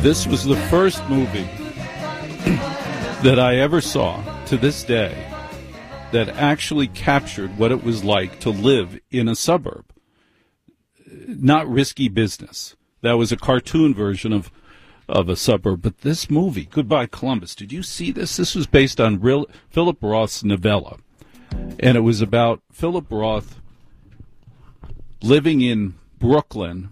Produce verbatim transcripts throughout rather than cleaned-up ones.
This was the first movie that I ever saw to this day that actually captured what it was like to live in a suburb. Not Risky Business. That was a cartoon version of, of a suburb. But this movie, Goodbye Columbus, did you see this? This was based on real, Philip Roth's novella. And it was about Philip Roth living in Brooklyn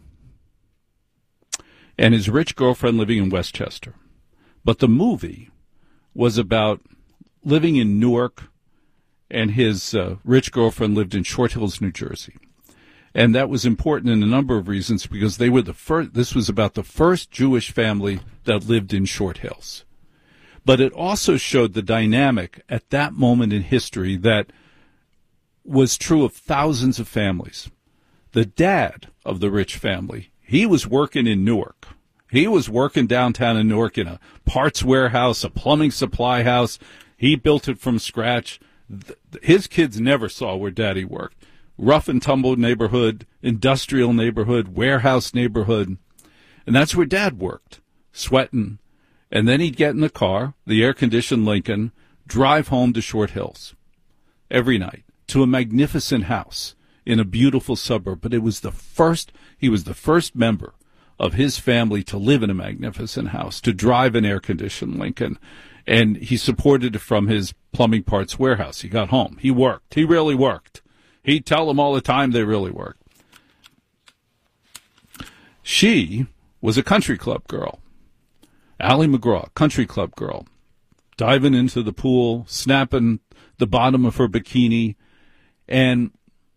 and his rich girlfriend living in Westchester. But the movie was about living in Newark, and his uh, rich girlfriend lived in Short Hills, New Jersey. And that was important in a number of reasons, because they were the first. This was about the first Jewish family that lived in Short Hills. But it also showed the dynamic at that moment in history that was true of thousands of families. The dad of the rich family, he was working in Newark. He was working downtown in Newark in a parts warehouse, a plumbing supply house. He built it from scratch. His kids never saw where Daddy worked. Rough and tumble neighborhood, industrial neighborhood, warehouse neighborhood. And that's where Dad worked, sweating. And then he'd get in the car, the air-conditioned Lincoln, drive home to Short Hills every night to a magnificent house in a beautiful suburb. But it was the first, he was the first member of his family to live in a magnificent house, to drive an air-conditioned Lincoln. And he supported it from his plumbing parts warehouse. He got home. He worked. He really worked. He'd tell them all the time they really worked. She was a country club girl. Allie McGraw, country club girl, diving into the pool, snapping the bottom of her bikini. And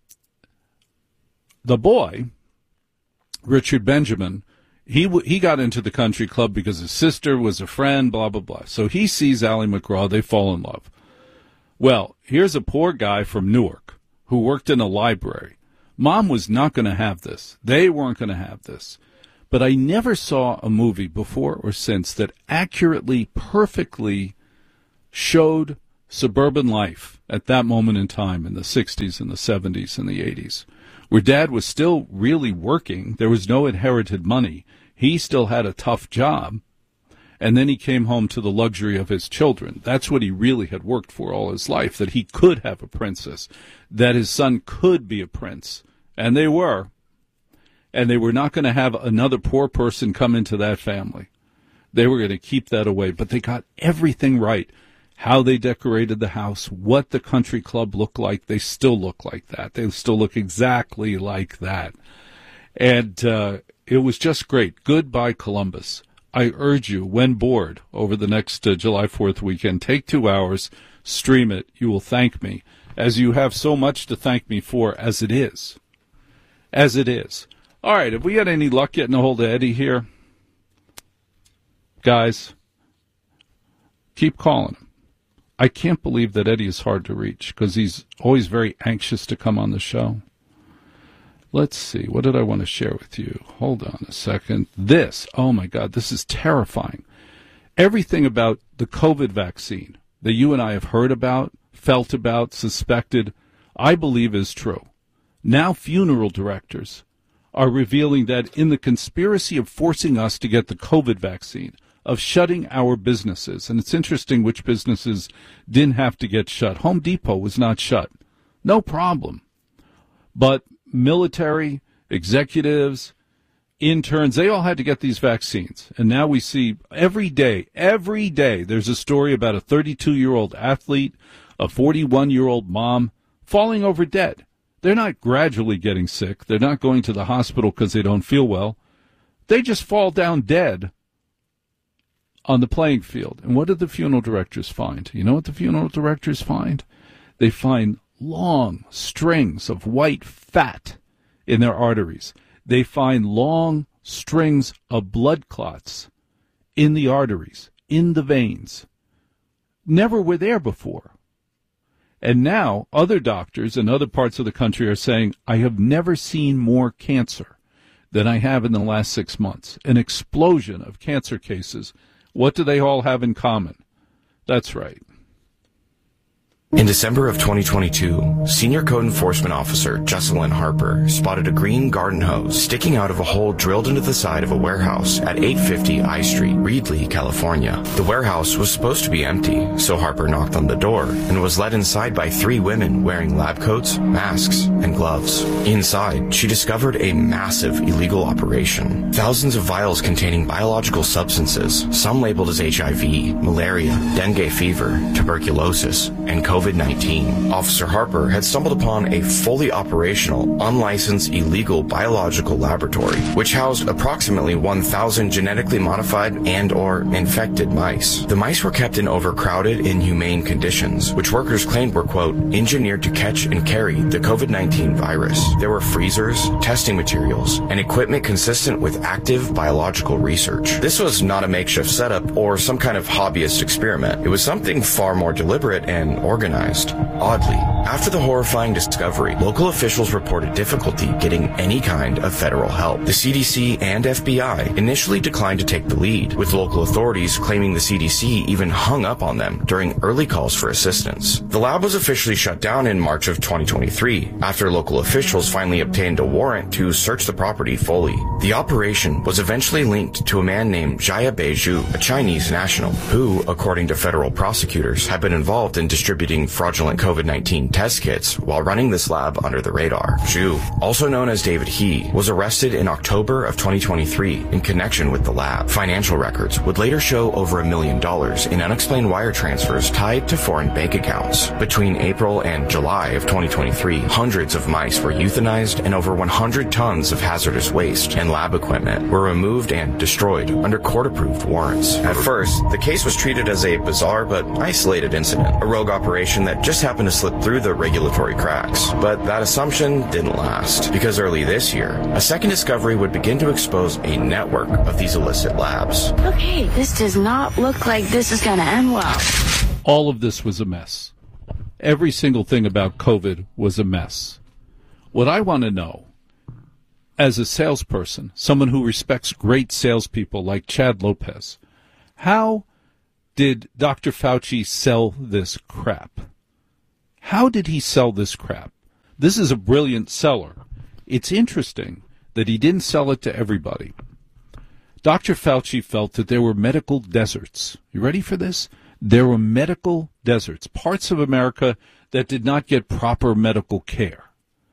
the boy, Richard Benjamin, he w- he got into the country club because his sister was a friend, blah, blah, blah. So he sees Allie McGraw. They fall in love. Well, here's a poor guy from Newark who worked in a library. Mom was not going to have this. They weren't going to have this. But I never saw a movie before or since that accurately, perfectly showed suburban life at that moment in time in the sixties and the seventies and the eighties, where Dad was still really working. There was no inherited money. He still had a tough job. And then he came home to the luxury of his children. That's what he really had worked for all his life, that he could have a princess, that his son could be a prince. And they were. And they were not going to have another poor person come into that family. They were going to keep that away. But they got everything right. How they decorated the house, what the country club looked like. They still look like that. They still look exactly like that. And uh, it was just great. Goodbye, Columbus. I urge you, when bored over the next uh, July fourth weekend, take two hours, stream it. You will thank me, as you have so much to thank me for, as it is. As it is. All right, have we had any luck getting a hold of Eddie here? Guys, keep calling him. I can't believe that Eddie is hard to reach, because he's always very anxious to come on the show. Let's see. What did I want to share with you? Hold on a second. This, oh, my God, this is terrifying. Everything about the COVID vaccine that you and I have heard about, felt about, suspected, I believe is true. Now funeral directors are revealing that in the conspiracy of forcing us to get the COVID vaccine, of shutting our businesses, and it's interesting which businesses didn't have to get shut. Home Depot was not shut. No problem. But military, executives, interns, they all had to get these vaccines. And now we see every day, every day, there's a story about a thirty-two-year-old athlete, a forty-one-year-old mom falling over dead. They're not gradually getting sick. They're not going to the hospital because they don't feel well. They just fall down dead on the playing field. And what did the funeral directors find? You know what the funeral directors find? They find long strings of white fat in their arteries. They find long strings of blood clots in the arteries, in the veins. Never were there before. And now other doctors in other parts of the country are saying, I have never seen more cancer than I have in the last six months. An explosion of cancer cases. What do they all have in common? That's right. In December of twenty twenty-two, Senior Code Enforcement Officer Jesselyn Harper spotted a green garden hose sticking out of a hole drilled into the side of a warehouse at eight fifty I Street, Reedley, California. The warehouse was supposed to be empty, so Harper knocked on the door and was led inside by three women wearing lab coats, masks, and gloves. Inside, she discovered a massive illegal operation. Thousands of vials containing biological substances, some labeled as H I V, malaria, dengue fever, tuberculosis, and COVID nineteen. Officer Harper had stumbled upon a fully operational, unlicensed, illegal biological laboratory, which housed approximately one thousand genetically modified and or infected mice. The mice were kept in overcrowded, inhumane conditions, which workers claimed were, quote, engineered to catch and carry the COVID nineteen virus. There were freezers, testing materials, and equipment consistent with active biological research. This was not a makeshift setup or some kind of hobbyist experiment. It was something far more deliberate and organized. Oddly, after the horrifying discovery, local officials reported difficulty getting any kind of federal help. The C D C and F B I initially declined to take the lead, with local authorities claiming the C D C even hung up on them during early calls for assistance. The lab was officially shut down in March of twenty twenty-three, after local officials finally obtained a warrant to search the property fully. The operation was eventually linked to a man named Jia Beizhu, a Chinese national, who, according to federal prosecutors, had been involved in distributing fraudulent COVID nineteen test kits while running this lab under the radar. Zhu, also known as David He, was arrested in October of twenty twenty-three in connection with the lab. Financial records would later show over a million dollars in unexplained wire transfers tied to foreign bank accounts. Between April and July of twenty twenty-three, hundreds of mice were euthanized and over one hundred tons of hazardous waste and lab equipment were removed and destroyed under court-approved warrants. At first, the case was treated as a bizarre but isolated incident, a rogue operation that just happened to slip through the regulatory cracks. But that assumption didn't last, because early this year, a second discovery would begin to expose a network of these illicit labs. Okay, this does not look like this is going to end well. All of this was a mess. Every single thing about COVID was a mess. What I want to know, as a salesperson, someone who respects great salespeople like Chad Lopez, how did Doctor Fauci sell this crap? How did he sell this crap? This is a brilliant seller. It's interesting that he didn't sell it to everybody. Doctor Fauci felt that there were medical deserts. You ready for this? There were medical deserts, parts of America that did not get proper medical care.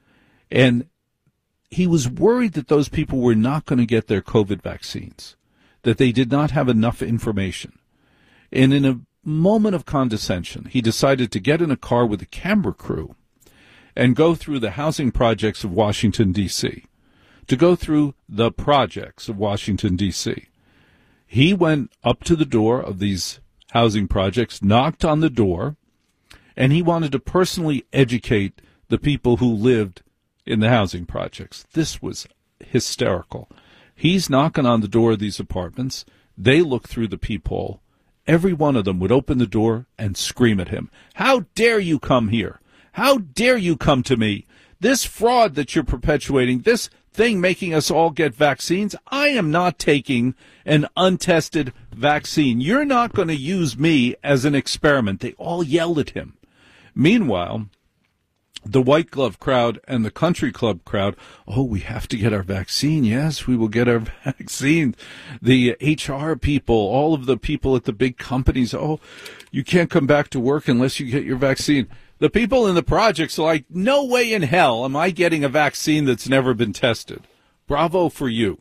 And he was worried that those people were not going to get their COVID vaccines, that they did not have enough information. And in a moment of condescension, he decided to get in a car with a camera crew and go through the housing projects of Washington, D C, to go through the projects of Washington, D C. He went up to the door of these housing projects, knocked on the door, and he wanted to personally educate the people who lived in the housing projects. This was hysterical. He's knocking on the door of these apartments. They look through the peephole. Every one of them would open the door and scream at him. How dare you come here? How dare you come to me? This fraud that you're perpetuating, this thing making us all get vaccines, I am not taking an untested vaccine. You're not going to use me as an experiment. They all yelled at him. Meanwhile, the white glove crowd and the country club crowd, oh, we have to get our vaccine. Yes, we will get our vaccine. The H R people, all of the people at the big companies, oh, you can't come back to work unless you get your vaccine. The people in the projects are like, no way in hell am I getting a vaccine that's never been tested. Bravo for you.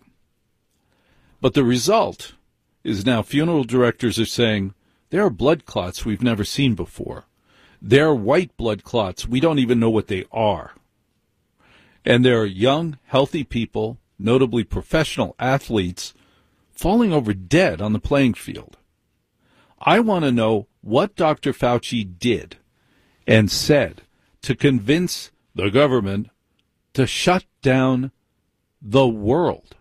But the result is now funeral directors are saying, there are blood clots we've never seen before. They're white blood clots. We don't even know what they are. And there are young, healthy people, notably professional athletes, falling over dead on the playing field. I want to know what Doctor Fauci did and said to convince the government to shut down the world.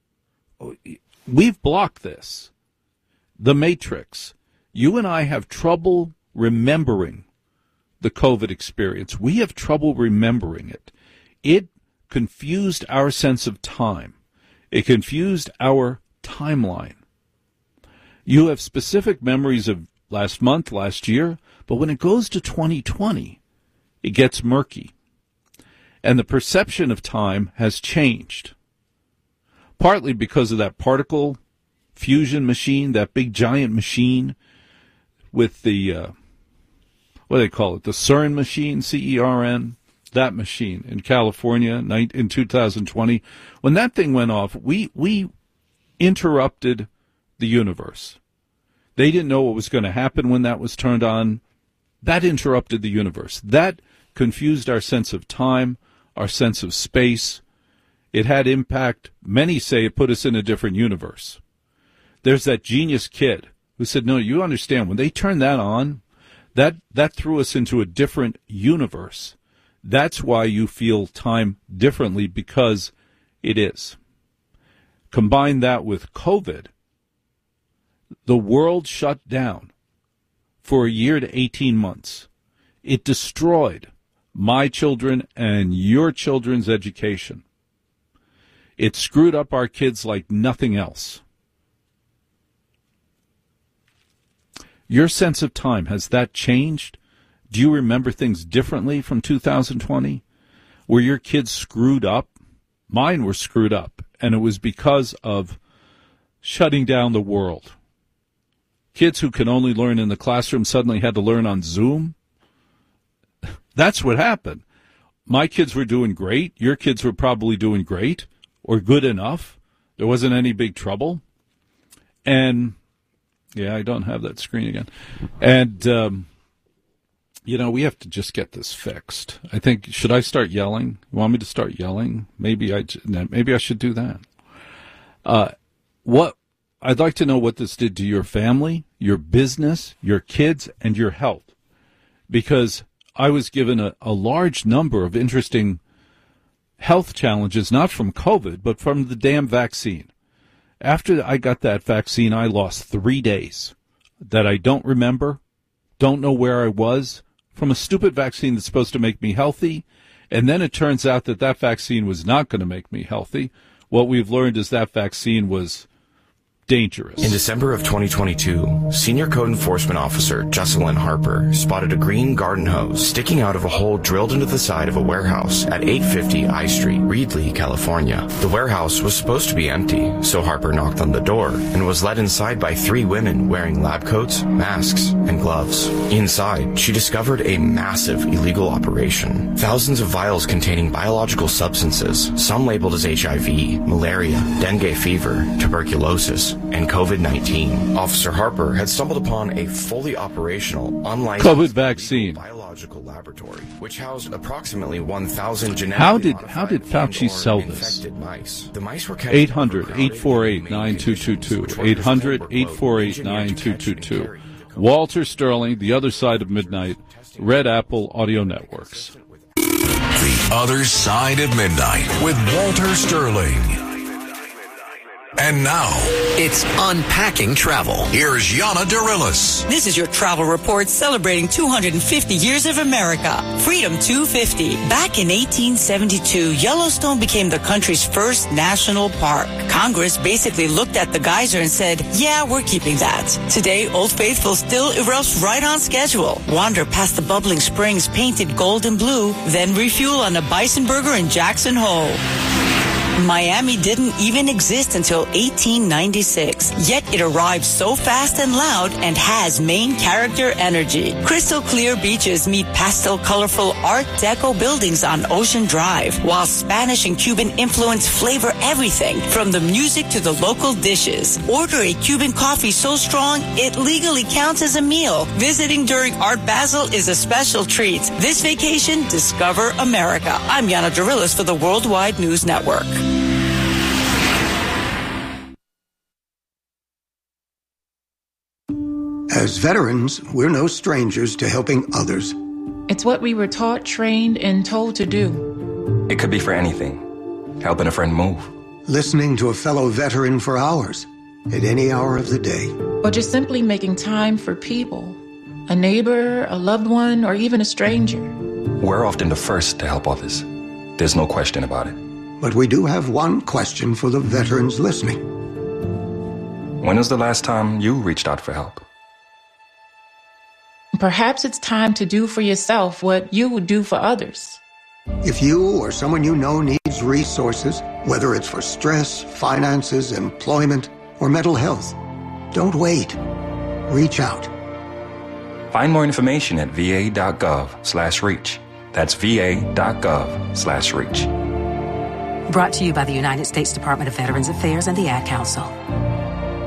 We've blocked this. The Matrix. You and I have trouble remembering the COVID experience. We have trouble remembering it. It confused our sense of time. It confused our timeline. You have specific memories of last month, last year, But when it goes to twenty twenty, it gets murky. And the perception of time has changed. Partly because of that particle fusion machine, that big giant machine with the, uh, what do they call it, the CERN machine, C E R N, that machine in California in two thousand twenty. When that thing went off, we, we interrupted the universe. They didn't know what was going to happen when that was turned on. That interrupted the universe. That confused our sense of time, our sense of space. It had impact. Many say it put us in a different universe. There's that genius kid who said, no, you understand, when they turned that on, that, that threw us into a different universe. That's why you feel time differently, because it is. Combine that with COVID. The world shut down for a year to eighteen months. It destroyed my children and your children's education. It screwed up our kids like nothing else. Your sense of time, has that changed? Do you remember things differently from two thousand twenty? Were your kids screwed up? Mine were screwed up, and it was because of shutting down the world. Kids who can only learn in the classroom suddenly had to learn on Zoom. That's what happened. My kids were doing great. Your kids were probably doing great or good enough. There wasn't any big trouble. And, yeah, I don't have that screen again. And, um, you know, we have to just get this fixed. I think, should I start yelling? You want me to start yelling? Maybe I, maybe I should do that. Uh, what, I'd like to know what this did to your family, your business, your kids, and your health. Because I was given a, a large number of interesting health challenges, not from COVID, but from the damn vaccine. After I got that vaccine, I lost three days that I don't remember, don't know where I was, from a stupid vaccine that's supposed to make me healthy. And then it turns out that that vaccine was not going to make me healthy. What we've learned is that vaccine was dangerous. In December of twenty twenty-two, Senior Code Enforcement Officer Jocelyn Harper spotted a green garden hose sticking out of a hole drilled into the side of a warehouse at eight fifty I Street, Reedley, California. The warehouse was supposed to be empty, so Harper knocked on the door and was led inside by three women wearing lab coats, masks, and gloves. Inside, she discovered a massive illegal operation. Thousands of vials containing biological substances, some labeled as H I V, malaria, dengue fever, tuberculosis, and COVID nineteen. Officer Harper had stumbled upon a fully operational, unlicensed COVID vaccine biological laboratory, which housed approximately one thousand genetically How did how did Fauci sell this? Mice. The mice were kept eight hundred, eight four eight, nine two two two. eight hundred, eight four eight, nine two two two. Walter Sterling, The Other Side of Midnight, Red Apple Audio Networks. The Other Side of Midnight with Walter Sterling. And now, it's Unpacking Travel. Here's Yana Darilis. This is your travel report celebrating two hundred fifty years of America. Freedom two fifty. Back in eighteen seventy-two, Yellowstone became the country's first national park. Congress basically looked at the geyser and said, yeah, we're keeping that. Today, Old Faithful still erupts right on schedule. Wander past the bubbling springs painted gold and blue, then refuel on a bison burger in Jackson Hole. Miami didn't even exist until eighteen ninety-six, yet it arrived so fast and loud and has main character energy. Crystal clear beaches meet pastel colorful Art Deco buildings on Ocean Drive, while Spanish and Cuban influence flavor everything from the music to the local dishes. Order a Cuban coffee so strong it legally counts as a meal. Visiting during Art Basel is a special treat. This vacation, discover America. I'm Yana Darilis for the Worldwide News Network. As veterans, we're no strangers to helping others. It's what we were taught, trained, and told to do. It could be for anything. Helping a friend move. Listening to a fellow veteran for hours, at any hour of the day. Or just simply making time for people. A neighbor, a loved one, or even a stranger. We're often the first to help others. There's no question about it. But we do have one question for the veterans listening. When was the last time you reached out for help? Perhaps it's time to do for yourself what you would do for others. If you or someone you know needs resources, whether it's for stress, finances, employment, or mental health, don't wait. Reach out. Find more information at va.gov slash reach. That's va.gov slash reach. Brought to you by the United States Department of Veterans Affairs and the Ad Council.